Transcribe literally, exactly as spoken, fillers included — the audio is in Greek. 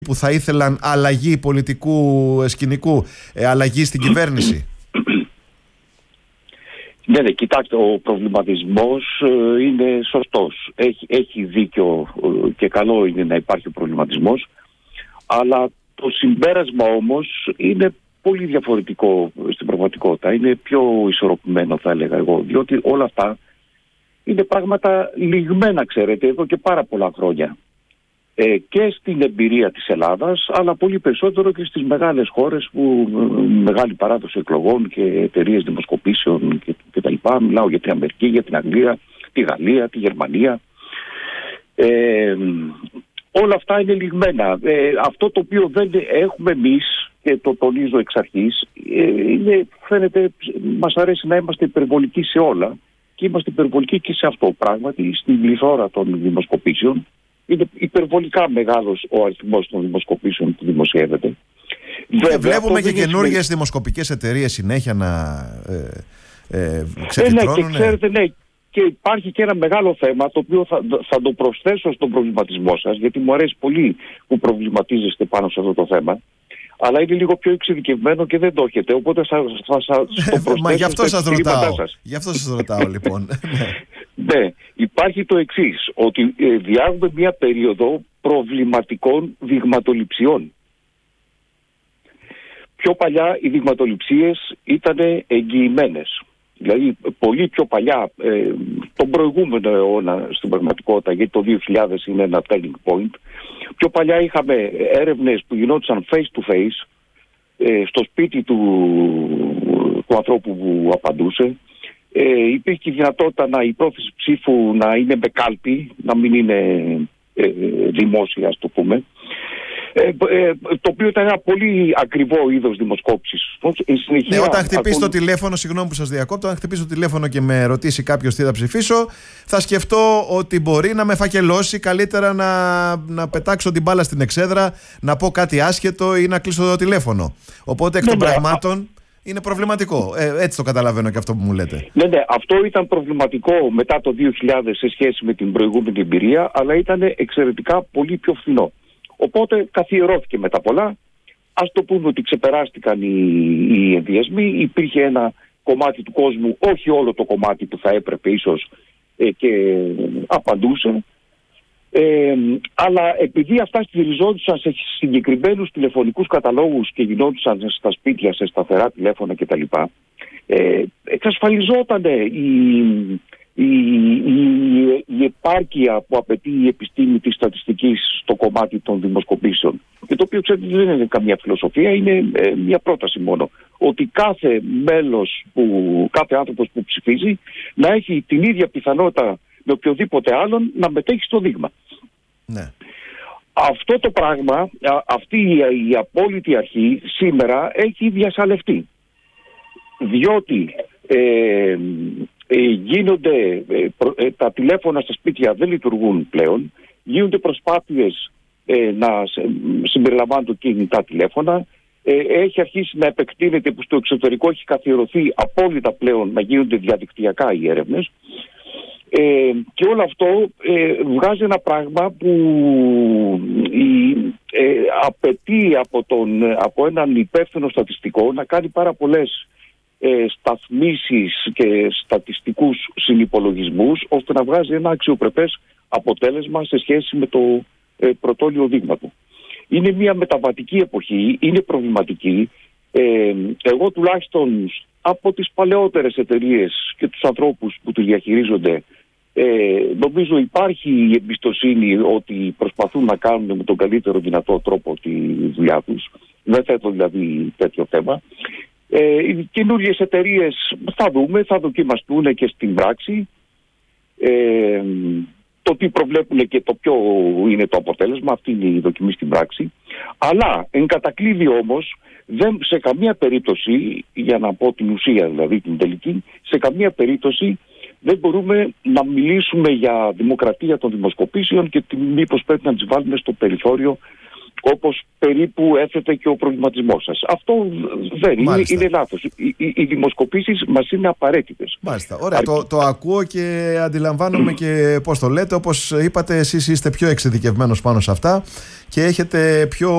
που θα ήθελαν αλλαγή πολιτικού σκηνικού, ε, αλλαγή στην κυβέρνηση? Ναι, ναι, κοιτάξτε, ο προβληματισμός ε, είναι σωστός. Έχει, έχει δίκιο ε, και καλό είναι να υπάρχει ο προβληματισμός, αλλά το συμπέρασμα όμως είναι πολύ διαφορετικό στην πραγματικότητα. Είναι πιο ισορροπημένο, θα έλεγα εγώ, διότι όλα αυτά είναι πράγματα λιγμένα, ξέρετε, εδώ και πάρα πολλά χρόνια. Ε, και στην εμπειρία της Ελλάδας, αλλά πολύ περισσότερο και στις μεγάλες χώρες που μεγάλη παράδοση εκλογών και εταιρείες δημοσκοπήσεων και, και τα λοιπά. Μιλάω για την Αμερική, για την Αγγλία, τη Γαλλία, τη Γερμανία. Ε, όλα αυτά είναι λιγμένα. Ε, αυτό το οποίο δεν έχουμε εμείς, και το τονίζω εξ αρχής, ε, είναι, φαίνεται, μας αρέσει να είμαστε υπερβολικοί σε όλα και είμαστε υπερβολικοί και σε αυτό. Πράγματι, στην πληθώρα των δημοσκοπήσεων είναι υπερβολικά μεγάλος ο αριθμός των δημοσκοπήσεων που δημοσιεύεται. Βέβαια, βλέπουμε και καινούργιες είναι... δημοσκοπικές εταιρείες συνέχεια να ε, ε, ξεφυτρώνουν. Ε, ναι, και ξέρετε, ναι, και υπάρχει και ένα μεγάλο θέμα το οποίο θα, θα το προσθέσω στον προβληματισμό σας, γιατί μου αρέσει πολύ που προβληματίζεστε πάνω σε αυτό το θέμα. Αλλά είναι λίγο πιο εξειδικευμένο και δεν το έχετε, οπότε θα, θα σας το προσθέσω. Μα γι' αυτό σας ρωτάω. Σας. Γι' αυτό σας ρωτάω λοιπόν. Ναι, υπάρχει το εξής, ότι ε, διάγουμε μια περίοδο προβληματικών δειγματοληψιών. Πιο παλιά οι δειγματοληψίες ήταν εγγυημένες. Δηλαδή πολύ πιο παλιά, ε, τον προηγούμενο αιώνα στην πραγματικότητα, γιατί το δύο χιλιάδες είναι ένα turning point. Πιο παλιά είχαμε έρευνες που γινόντουσαν face to face, ε, στο σπίτι του, του ανθρώπου που απαντούσε. Ε, υπήρχε και η δυνατότητα να η πρόθεση ψήφου να είναι με κάλπη, να μην είναι ε, δημόσια, ας το πούμε. Ε, ε, το οποίο ήταν ένα πολύ ακριβό είδος δημοσκόπησης. Ναι, όταν χτυπήσει ακόμη... το τηλέφωνο, συγγνώμη που σας διακόπτω, αν χτυπήσει το τηλέφωνο και με ρωτήσει κάποιος τι θα ψηφίσω, θα σκεφτώ ότι μπορεί να με φακελώσει, καλύτερα να, να πετάξω την μπάλα στην εξέδρα, να πω κάτι άσχετο ή να κλείσω το τηλέφωνο. Οπότε εκ των ναι, πραγμάτων ναι, είναι προβληματικό. Ε, έτσι το καταλαβαίνω και αυτό που μου λέτε. Ναι, ναι, αυτό ήταν προβληματικό μετά το δύο χιλιάδες σε σχέση με την προηγούμενη εμπειρία, αλλά ήταν εξαιρετικά πολύ πιο φθηνό. Οπότε καθιερώθηκε με τα πολλά. Ας το πούμε ότι ξεπεράστηκαν οι, οι ενδιασμοί. Υπήρχε ένα κομμάτι του κόσμου, όχι όλο το κομμάτι που θα έπρεπε ίσως ε, και απαντούσε. Ε, αλλά επειδή αυτά στηριζόντουσαν σε συγκεκριμένους τηλεφωνικούς καταλόγους και γινόντουσαν στα σπίτια, σε σταθερά τηλέφωνα κτλ. Ε, εξασφαλιζόταν η... Η, η, η επάρκεια που απαιτεί η επιστήμη της στατιστικής στο κομμάτι των δημοσκοπήσεων. Και το οποίο ξέρετε δεν είναι καμία φιλοσοφία, είναι ε, μια πρόταση μόνο. Ότι κάθε μέλος, που, κάθε άνθρωπος που ψηφίζει να έχει την ίδια πιθανότητα με οποιοδήποτε άλλον να μετέχει στο δείγμα. Ναι. Αυτό το πράγμα, α, αυτή η, η απόλυτη αρχή σήμερα έχει διασαλευτεί. Διότι... Ε, Ε, γίνονται, ε, προ, ε, τα τηλέφωνα στα σπίτια δεν λειτουργούν πλέον, γίνονται προσπάθειες ε, να συμπεριλαμβάνουν κινητά τηλέφωνα, ε, έχει αρχίσει να επεκτείνεται που στο εξωτερικό έχει καθιερωθεί απόλυτα πλέον να γίνονται διαδικτυακά οι έρευνες ε, και όλο αυτό ε, βγάζει ένα πράγμα που η, ε, απαιτεί από, τον, από έναν υπεύθυνο στατιστικό να κάνει πάρα πολλές Ε, σταθμίσεις και στατιστικούς συνυπολογισμούς ώστε να βγάζει ένα αξιοπρεπές αποτέλεσμα σε σχέση με το ε, πρωτόλιο δείγμα του. Είναι μια μεταβατική εποχή, είναι προβληματική. Ε, εγώ τουλάχιστον από τις παλαιότερες εταιρείες και τους ανθρώπους που τους διαχειρίζονται ε, νομίζω υπάρχει η εμπιστοσύνη ότι προσπαθούν να κάνουν με τον καλύτερο δυνατό τρόπο τη δουλειά τους. Δεν θέτω δηλαδή τέτοιο θέμα. Ε, οι καινούργιες εταιρείες θα δούμε, θα δοκιμαστούν και στην πράξη ε, το τι προβλέπουν και το ποιο είναι το αποτέλεσμα, αυτή είναι η δοκιμή στην πράξη. Αλλά εν κατακλείδη όμως δεν, σε καμία περίπτωση, για να πω την ουσία δηλαδή την τελική, σε καμία περίπτωση δεν μπορούμε να μιλήσουμε για δημοκρατία των δημοσκοπήσεων και μήπως πρέπει να τις βάλουμε στο περιθώριο όπως περίπου έθετε και ο προβληματισμός σας. Αυτό δεν είναι, είναι λάθος. Οι, οι, οι δημοσκοπήσεις μας είναι απαραίτητες. Μάλιστα. Ωραία. Αρ... Το, το ακούω και αντιλαμβάνομαι και πώς το λέτε. Όπως είπατε, εσείς είστε πιο εξειδικευμένος πάνω σε αυτά και έχετε πιο